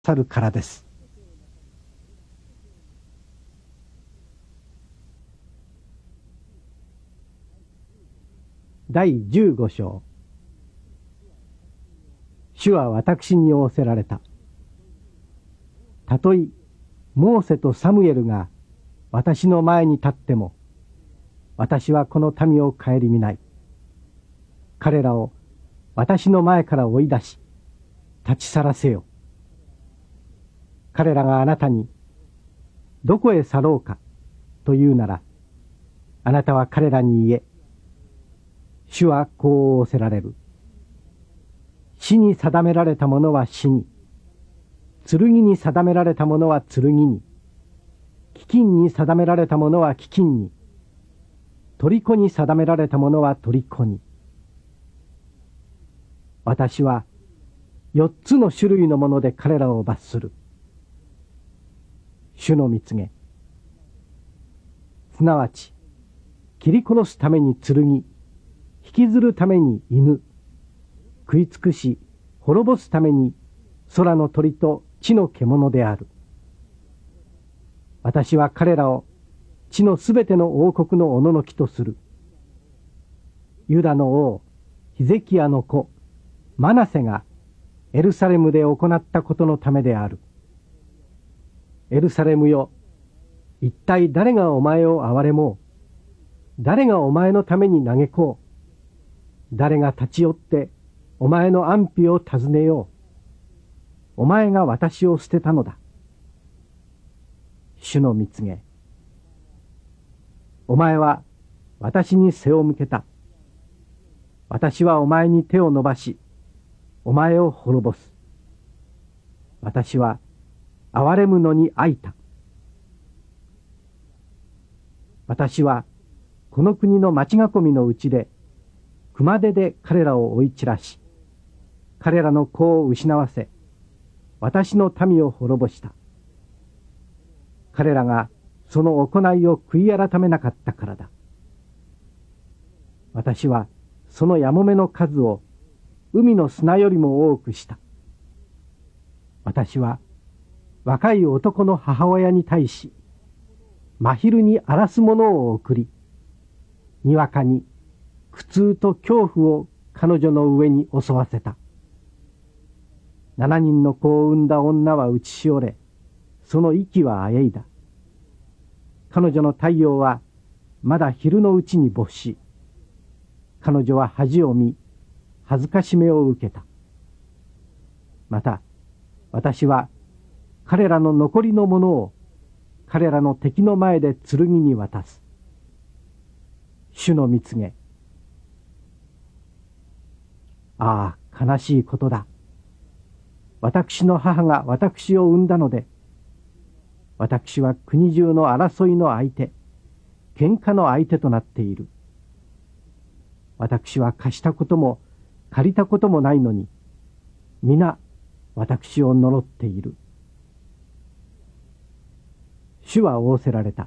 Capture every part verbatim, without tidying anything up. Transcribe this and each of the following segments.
さるからです。だいじゅうご章。主は私に仰せられた。たとえモーセとサムエルが私の前に立っても、私はこの民を顧みない。彼らを私の前から追い出し、立ち去らせよ。彼らがあなたに、どこへ去ろうかと言うなら、あなたは彼らに言え。主はこう仰せられる。死に定められたものは死に、剣に定められたものは剣に、飢饉に定められたものは飢饉に、虜に定められたものは虜に。私は四つの種類のもので彼らを罰する。主の蜜げ。すなわち、切り殺すために剣、引きずるために犬、食い尽くし、滅ぼすために空の鳥と地の獣である。私は彼らを地のすべての王国のおののきとする。ユダの王、ヒゼキヤの子、マナセがエルサレムで行ったことのためである。エルサレムよ、一体誰がお前を憐れもう。誰がお前のために嘆こう。誰が立ち寄ってお前の安否を尋ねよう。お前が私を捨てたのだ。主の蜜げ。お前は私に背を向けた。私はお前に手を伸ばし、お前を滅ぼす。私は憐れむのに飽いた。私はこの国の町囲みのうちで熊手で彼らを追い散らし、彼らの子を失わせ、私の民を滅ぼした。彼らがその行いを悔い改めなかったからだ。私はそのやもめの数を海の砂よりも多くした。私は若い男の母親に対し、真昼に荒らす者を送り、にわかに苦痛と恐怖を彼女の上に襲わせた。七人の子を産んだ女は打ちしおれ、その息はあえいだ。彼女の太陽はまだ昼のうちに没し、彼女は恥を見、恥ずかしめを受けた。また、私は彼らの残りのものを彼らの敵の前で剣に渡す。主の蜜げ。ああ、悲しいことだ。私の母が私を産んだので、私は国中の争いの相手、喧嘩の相手となっている。私は貸したことも借りたこともないのに、皆私を呪っている。主は仰せられた。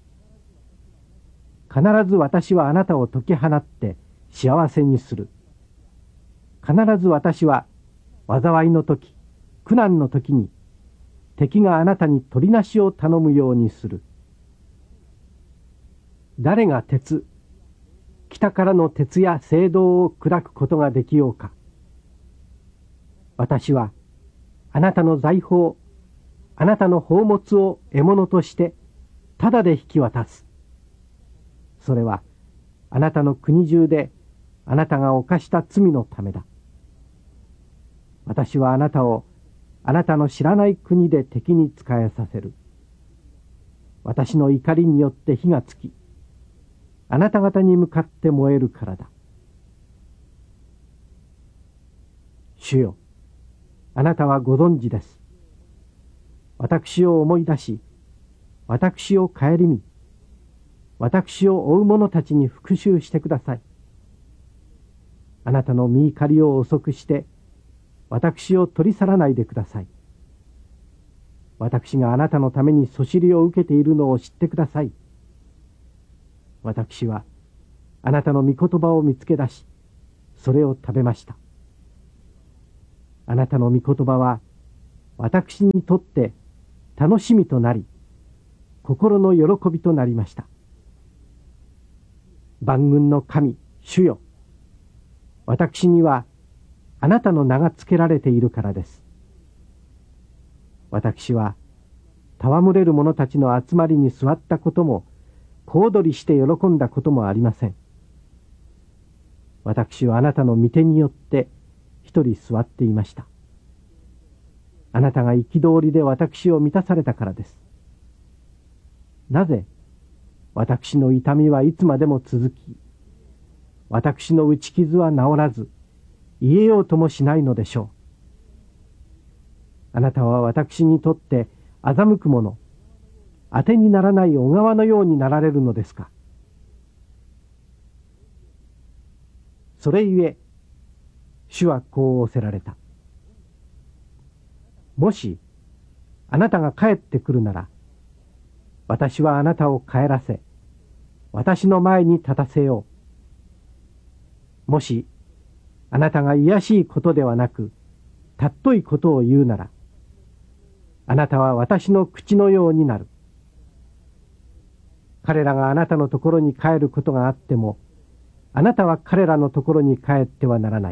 必ず私はあなたを解き放って幸せにする。必ず私は災いの時、苦難の時に敵があなたに取りなしを頼むようにする。誰が鉄、北からの鉄や青銅を砕くことができようか。私はあなたの財宝、あなたの宝物を獲物としてただで引き渡す。それはあなたの国中であなたが犯した罪のためだ。私はあなたをあなたの知らない国で敵に仕えさせる。私の怒りによって火がつき、あなた方に向かって燃えるからだ。主よ、あなたはご存知です。私を思い出し、私を顧み、私を追う者たちに復讐してください。あなたの身怒りを遅くして、私を取り去らないでください。私があなたのためにそしりを受けているのを知ってください。私はあなたの御言葉を見つけ出し、それを食べました。あなたの御言葉は私にとって楽しみとなり、心の喜びとなりました。万軍の神、主よ。私にはあなたの名が付けられているからです。私は戯れる者たちの集まりに座ったことも、小躍りして喜んだこともありません。私はあなたの御手によって一人座っていました。あなたが憤りで私を満たされたからです。なぜ私の痛みはいつまでも続き、私の打ち傷は治らず、癒えようともしないのでしょう。あなたは私にとって欺く者、当てにならない小川のようになられるのですか。それゆえ、主はこう仰せられた。もし、あなたが帰ってくるなら、私はあなたを帰らせ、私の前に立たせよう。もし、あなたが卑しいことではなく、たっといことを言うなら、あなたは私の口のようになる。彼らがあなたのところに帰ることがあっても、あなたは彼らのところに帰ってはならない。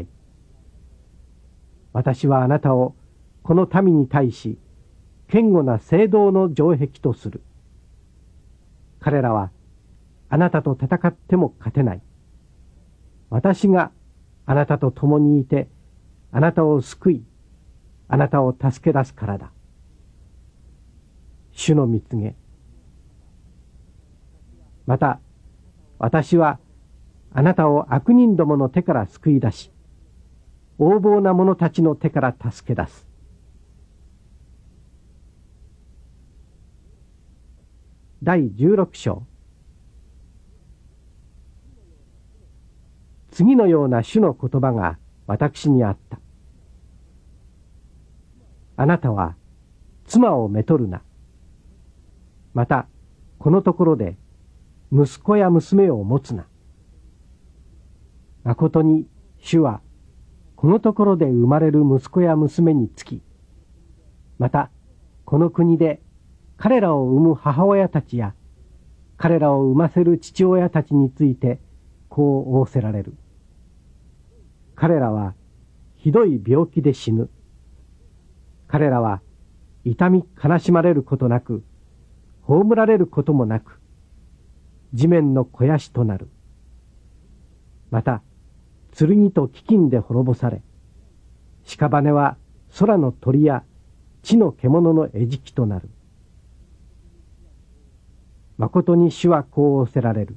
私はあなたをこの民に対し、堅固な聖堂の城壁とする。彼らはあなたと戦っても勝てない。私があなたと共にいて、あなたを救い、あなたを助け出すからだ。主の御告げ。また、私はあなたを悪人どもの手から救い出し、横暴な者たちの手から助け出す。第じゅうろく章。次のような主の言葉が私にあった。あなたは妻をめとるな。また、このところで息子や娘を持つな。まことに主はこのところで生まれる息子や娘につき、またこの国で彼らを産む母親たちや彼らを産ませる父親たちについてこう仰せられる。彼らはひどい病気で死ぬ。彼らは痛み悲しまれることなく、葬られることもなく、地面の肥やしとなる。また、剣と飢饉で滅ぼされ、屍は空の鳥や地の獣の餌食となる。まことに主はこう仰せられる。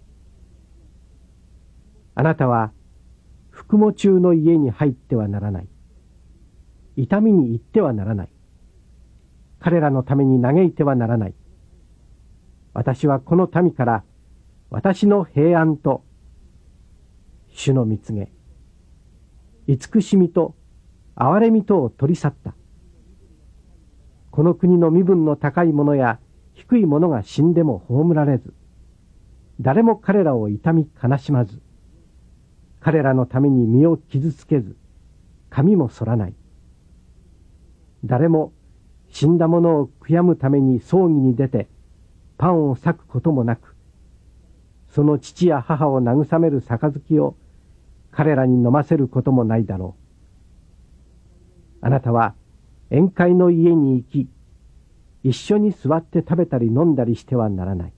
あなたは、服喪中の家に入ってはならない。痛みに行ってはならない。彼らのために嘆いてはならない。私はこの民から私の平安と主の御告げ、慈しみと憐れみとを取り去った。この国の身分の高い者や低い者が死んでも葬られず、誰も彼らを痛み悲しまず、彼らのために身を傷つけず、髪も剃らない。誰も死んだ者を悔やむために葬儀に出てパンを裂くこともなく、その父や母を慰める杯を彼らに飲ませることもないだろう。あなたは宴会の家に行き、一緒に座って食べたり飲んだりしてはならない。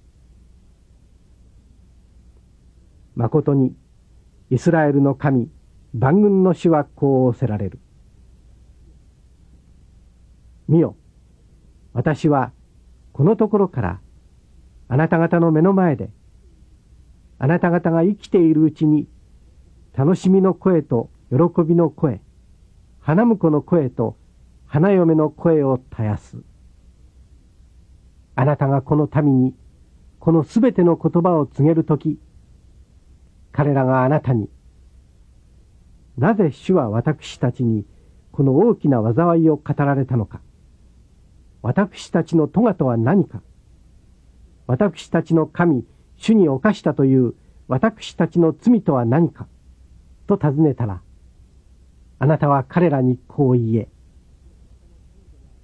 まことにイスラエルの神、万軍の主はこう仰せられる。見よ、私はこのところからあなた方の目の前で、あなた方が生きているうちに楽しみの声と喜びの声、花婿の声と花嫁の声を絶やす。あなたがこの民にこのすべての言葉を告げるとき、彼らがあなたに、なぜ主は私たちにこの大きな災いを語られたのか。私たちの咎とは何か。私たちの神、主に犯したという私たちの罪とは何か。と尋ねたら、あなたは彼らにこう言え。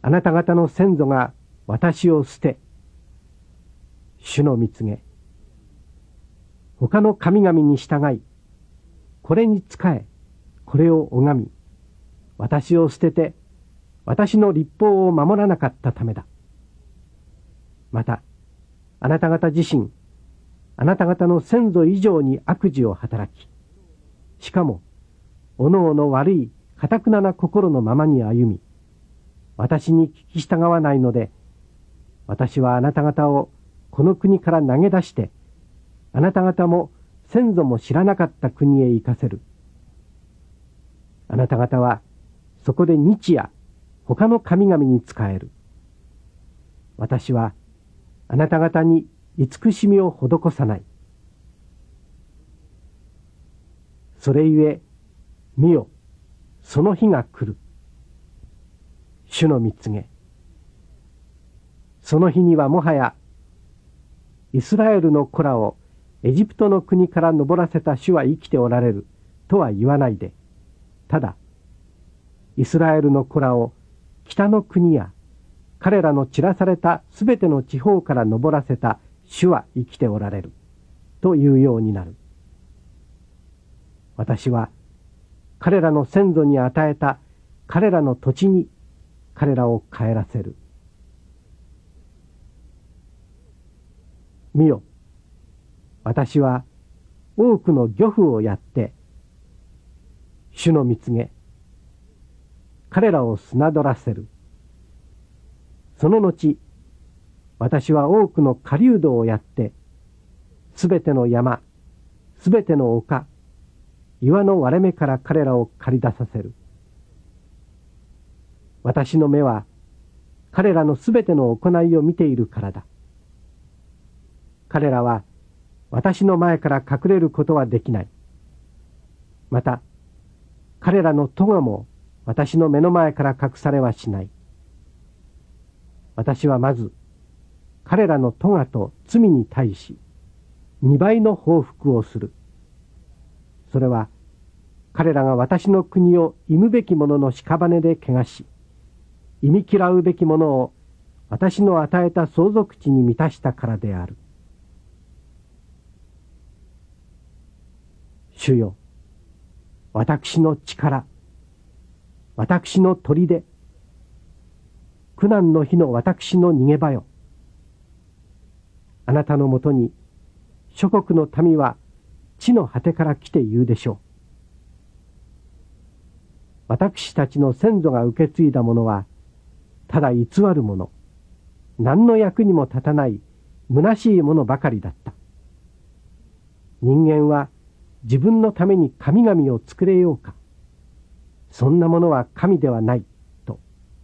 あなた方の先祖が私を捨て、主の御告げ、他の神々に従い、これに仕え、これを拝み、私を捨てて、私の律法を守らなかったためだ。また、あなた方自身、あなた方の先祖以上に悪事を働き、しかも、おのおの悪い、堅なな心のままに歩み、私に聞き従わないので、私はあなた方をこの国から投げ出して、あなた方も先祖も知らなかった国へ行かせる。あなた方はそこで日夜他の神々に仕える。私はあなた方に慈しみを施さない。それゆえ、見よ、その日が来る。主の御告げ。その日にはもはや、イスラエルの子らをエジプトの国から登らせた主は生きておられるとは言わないで、ただ、イスラエルの子らを北の国や彼らの散らされたすべての地方から登らせた主は生きておられるというようになる。私は彼らの先祖に与えた彼らの土地に彼らを帰らせる。見よ、私は多くの漁夫をやって、主の御告げ、彼らをすなどらせる。その後、私は多くの狩人をやって、すべての山、すべての丘、岩の割れ目から彼らを駆り出させる。私の目は彼らのすべての行いを見ているからだ。彼らは私の前から隠れることはできない。また、彼らの咎も私の目の前から隠されはしない。私はまず、彼らの咎と罪に対し、二倍の報復をする。それは、彼らが私の国を忌むべき者の屍で汚し、忌み嫌うべき者を私の与えた相続地に満たしたからである。主よ、私の力、私の砦、苦難の日の私の逃げ場よ。あなたのもとに諸国の民は地の果てから来て言うでしょう。私たちの先祖が受け継いだものはただ偽るもの、何の役にも立たない虚しいものばかりだった。人間は自分のために神々を作れようか。そんなものは神ではないと。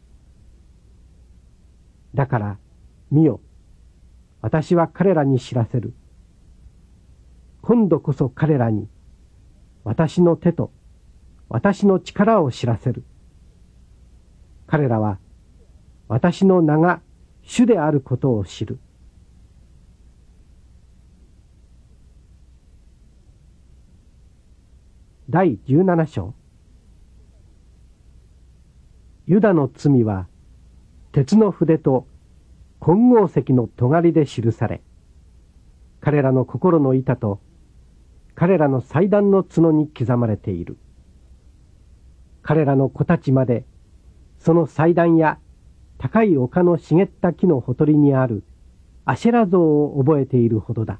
だから見よ、私は彼らに知らせる。今度こそ彼らに私の手と私の力を知らせる。彼らは私の名が主であることを知る。だいじゅうなな章。ユダの罪は鉄の筆と金剛石の尖りで記され、彼らの心の板と彼らの祭壇の角に刻まれている。彼らの子たちまでその祭壇や高い丘の茂った木のほとりにあるアシェラ像を覚えているほどだ。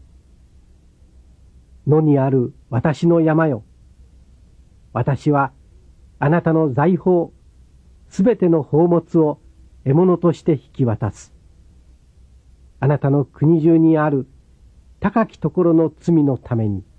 野にある私の山よ。私はあなたの財宝、すべての宝物を獲物として引き渡す。あなたの国中にある高きところの罪のために。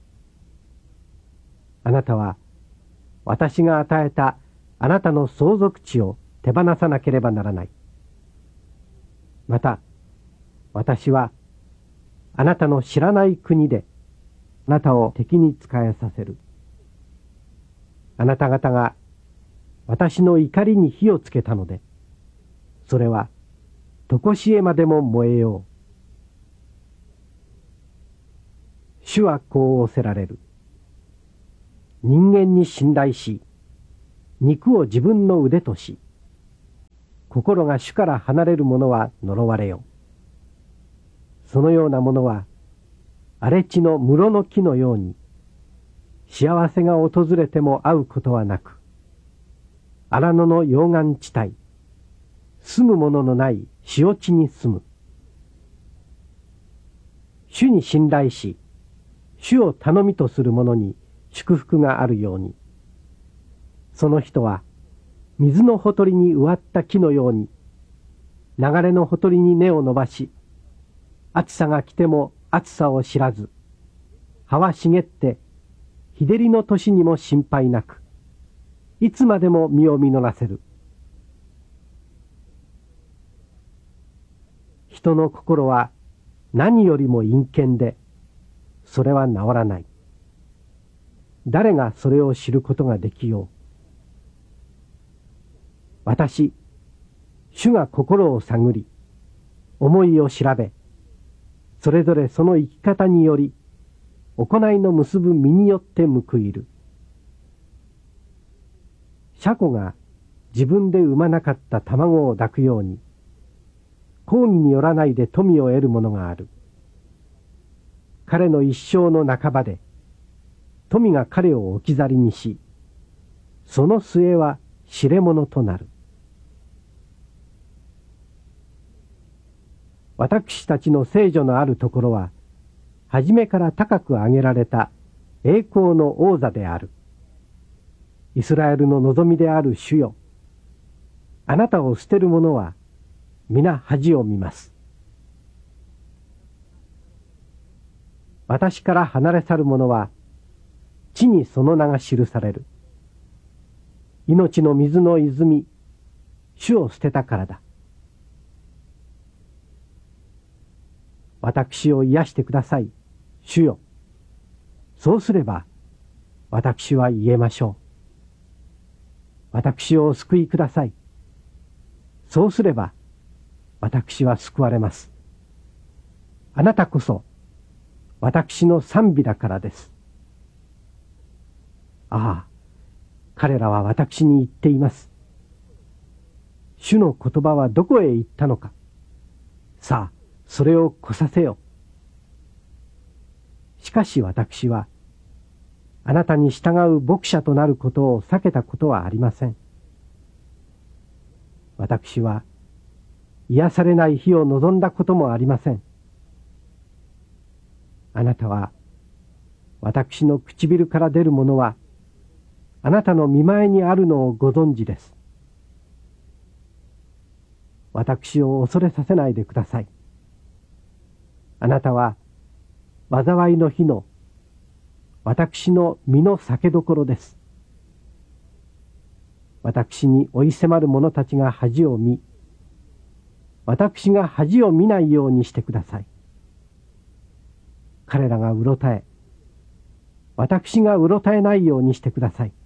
あなたは私が与えたあなたの相続地を手放さなければならない。また、私はあなたの知らない国であなたを敵に仕えさせる。あなた方が私の怒りに火をつけたので、それはとこしえまでも燃えよう。主はこう仰せられる。人間に信頼し、肉を自分の腕とし、 心が主から離れる者は呪われよ。そのようなものは荒れ地の室の木のように、幸せが訪れても会うことはなく、荒野の溶岩地帯、住むもののない塩地に住む。主に信頼し、主を頼みとする者に祝福があるように、その人は水のほとりに植わった木のように、流れのほとりに根を伸ばし、暑さが来ても暑さを知らず、葉は茂って、日照りの年にも心配なく、いつまでも実を実らせる。人の心は何よりも陰険で、それは治らない。誰がそれを知ることができよう。私、主が心を探り、思いを調べ、それぞれその生き方により、行いの結ぶ身によって報いる。シャコが自分で産まなかった卵を抱くように、公義によらないで富を得るものがある。彼の一生の半ばで、富が彼を置き去りにし、その末は知れ者となる。私たちの聖女のあるところは、初めから高く上げられた栄光の王座である。イスラエルの望みである主よ。あなたを捨てる者は皆恥を見ます。私から離れ去る者は地にその名が記される。命の水の泉、主を捨てたからだ。私を癒してください、主よ。そうすれば私は言えましょう。私をお救いください。そうすれば私は救われます。あなたこそ私の賛美だからです。ああ、彼らは私に言っています。主の言葉はどこへ行ったのか。さあ、それを来させよ。しかし私は、あなたに従う牧者となることを避けたことはありません。私は、癒されない日を望んだこともありません。あなたは、私の唇から出るものは、あなたの見前にあるのをご存知です。私を恐れさせないでください。あなたは、災いの日の、私の身の酒どころです。私に追い迫る者たちが恥を見、私が恥を見ないようにしてください。彼らがうろたえ、私がうろたえないようにしてください。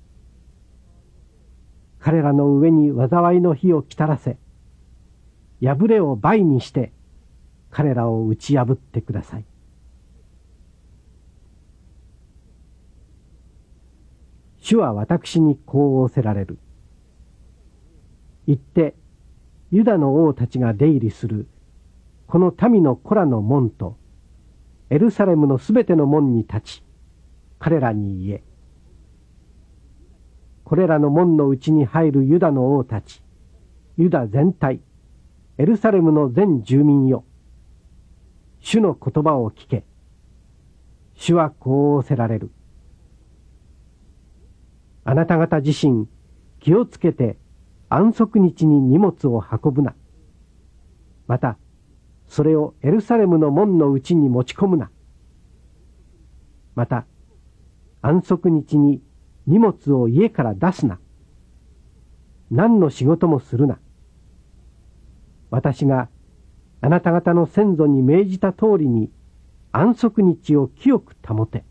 彼らの上に災いの火を来たらせ、破れを倍にして、彼らを打ち破ってください。主は私にこう仰せられる。言って、ユダの王たちが出入りする、この民の子らの門と、エルサレムのすべての門に立ち、彼らに言え。これらの門のうちに入るユダの王たち、ユダ全体、エルサレムの全住民よ。主の言葉を聞け。主はこう仰せられる。あなた方自身、気をつけて安息日に荷物を運ぶな。また、それをエルサレムの門のうちに持ち込むな。また、安息日に荷物を家から出すな。何の仕事もするな。私があなた方の先祖に命じた通りに安息日を清く保て。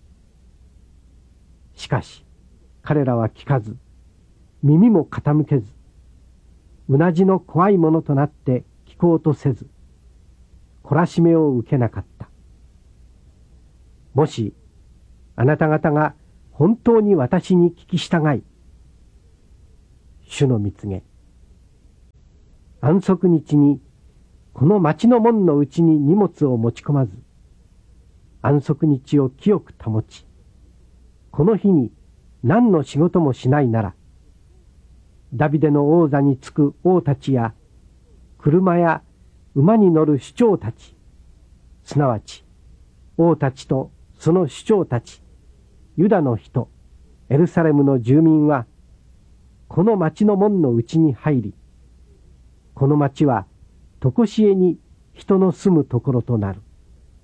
しかし、彼らは聞かず、耳も傾けず、うなじの怖いものとなって聞こうとせず、懲らしめを受けなかった。もし、あなた方が本当に私に聞き従い、主の蜜げ、 安息日にこの町の門のうちに荷物を持ち込まず、安息日を清く保ち、この日に何の仕事もしないなら、ダビデの王座につく王たちや、車や馬に乗る首長たち、すなわち王たちとその首長たち、ユダの人、エルサレムの住民は、この町の門のうちに入り、この町はとこしえに人の住むところとなる。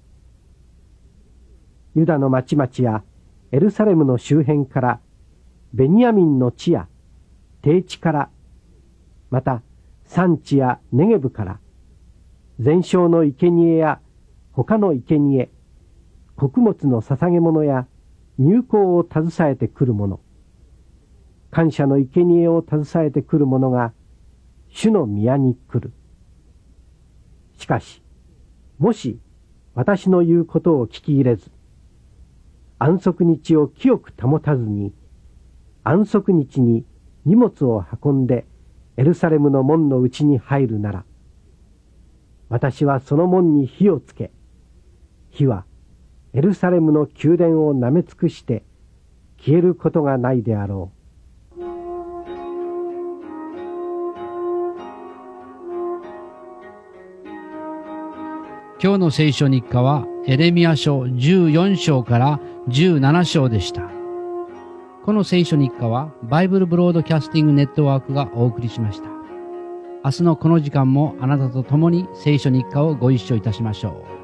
ユダの町々やエルサレムの周辺から、ベニヤミンの地や低地から、また山地やネゲブから、全焼の生贄や他の生贄、穀物の捧げ物や入香を携えてくる者、感謝の生贄を携えてくる者が主の宮に来る。しかし、もし私の言うことを聞き入れず、安息日を清く保たずに、安息日に荷物を運んでエルサレムの門のうちに入るなら、私はその門に火をつけ、火はエルサレムの宮殿をなめ尽くして消えることがないであろう。 今日の聖書日課はエレミヤ書じゅうよん章からじゅうなな章でした。この聖書日課はバイブルブロードキャスティングネットワークがお送りしました。明日のこの時間もあなたと共に聖書日課をご一緒いたしましょう。